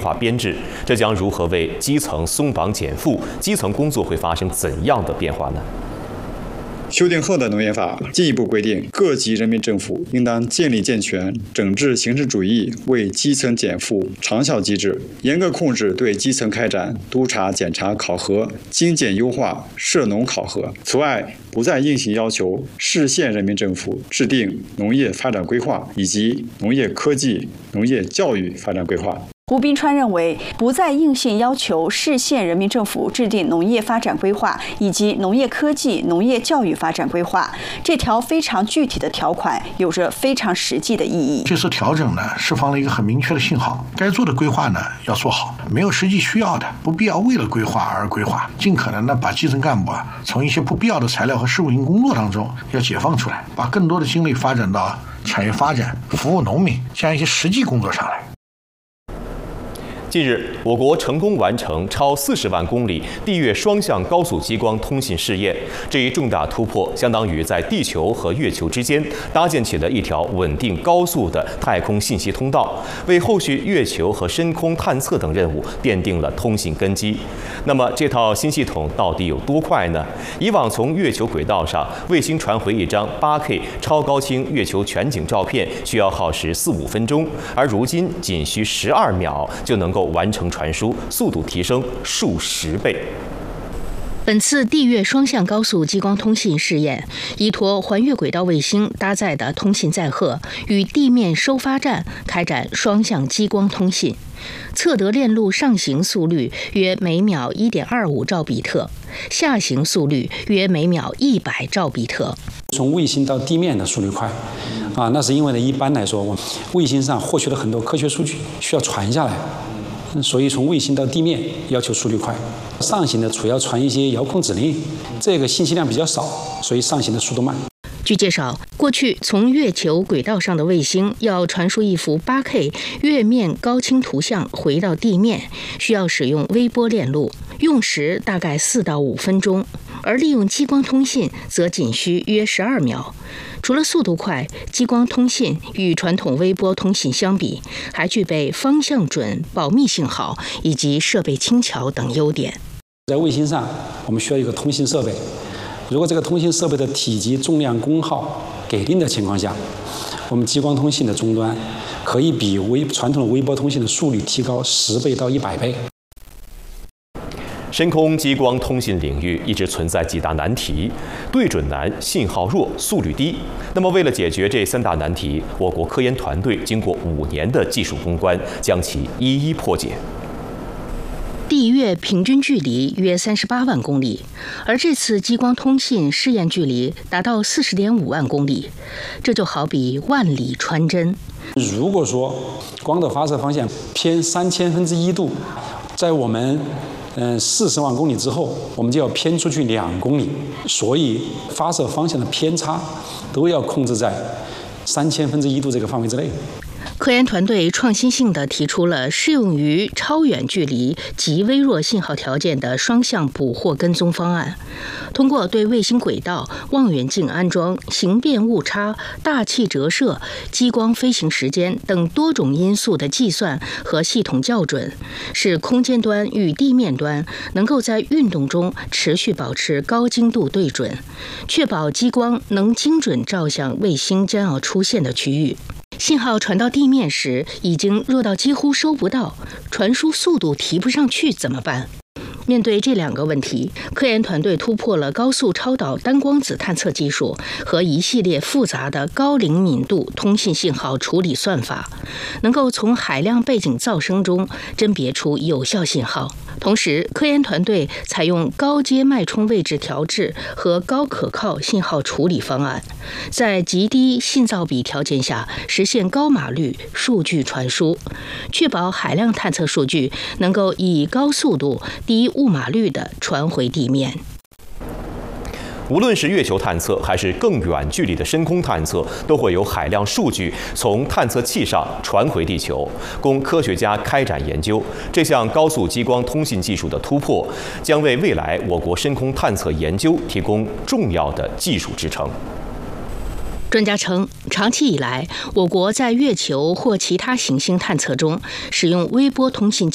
划编制，这将如何为基层松绑减负？基层工作会发生怎样的变化呢？ 修订后的农业法进一步规定，各级人民政府应当建立健全整治形式主义为基层减负长效机制，严格控制对基层开展督查、检查、考核、精简优化涉农考核。此外，不再硬性要求市县人民政府制定农业发展规划以及农业科技、农业教育发展规划。 胡斌川认为，不再硬性要求市县人民政府制定农业发展规划以及农业科技、农业教育发展规划，这条非常具体的条款有着非常实际的意义。 这次调整呢，释放了一个很明确的信号，该做的规划呢要做好，没有实际需要的，不必要为了规划而规划，尽可能的把基层干部从一些不必要的材料和事务性工作当中要解放出来，把更多的精力发展到产业发展、服务农民这样一些实际工作上来。 近日，我国成功完成超40万公里地月双向高速激光通信试验。这一重大突破，相当于在地球和月球之间搭建起了一条稳定高速的太空信息通道，为后续月球和深空探测等任务奠定了通信根基。那么，这套新系统到底有多快呢？以往从月球轨道上卫星传回一张8K 超高清月球全景照片需要耗时4-5分钟，而如今仅需12秒就能够完成传输，速度提升数十倍。 本次地月双向高速激光通信试验，依托环月轨道卫星搭载的通信载荷，与地面收发站开展双向激光通信，测得链路上行速率约每秒1.25兆比特，下行速率约每秒100兆比特。 从卫星到地面的速率快，那是因为呢，一般来说，卫星上获取了很多科学数据，需要传下来。所以从卫星到地面要求速率快，上行的主要传一些遥控指令，这个信息量比较少，所以上行的速度慢。 据介绍，过去从月球轨道上的卫星要传输一幅8K 月面高清图像回到地面，需要使用微波链路，用时大概4到5分钟，而利用激光通信则仅需约12秒。除了速度快，激光通信与传统微波通信相比，还具备方向准、保密性好以及设备轻巧等优点。 在卫星上，我们需要一个通信设备。如果这个通信设备的体积、重量、功耗给定的情况下，我们激光通信的终端可以比传统的微波通信的速率提高10倍到100倍。 深空激光通信领域一直存在几大难题：对准难、信号弱、速率低。那么，为了解决这3大难题，我国科研团队经过5年的技术攻关，将其一一破解。 地月平均距离约38万公里，而这次激光通信试验距离达到40.5万公里，这就好比万里穿针。 如果说光的发射方向偏3000分之1度，在我们40万公里之后，我们就要偏出去2公里，所以发射方向的偏差都要控制在3000分之1度这个范围之内。 科研团队创新性地提出了适用于超远距离及微弱信号条件的双向捕获跟踪方案，通过对卫星轨道、望远镜安装、形变误差、大气折射、激光飞行时间等多种因素的计算和系统校准，使空间端与地面端能够在运动中持续保持高精度对准，确保激光能精准照向卫星将要出现的区域。信号传到地面时，已经弱到几乎收不到，传输速度提不上去怎么办？面对这2个问题，科研团队突破了高速超导单光子探测技术和一系列复杂的高灵敏度通信信号处理算法，能够从海量背景噪声中甄别出有效信号。同时，科研团队采用高阶脉冲位置调制和高可靠信号处理方案，在极低信噪比条件下实现高码率数据传输，确保海量探测数据能够以高速度、低误码率地传回地面。 无论是月球探测还是更远距离的深空探测，都会有海量数据从探测器上传回地球，供科学家开展研究。这项高速激光通信技术的突破，将为未来我国深空探测研究提供重要的技术支撑。 专家称，长期以来，我国在月球或其他行星探测中使用微波通信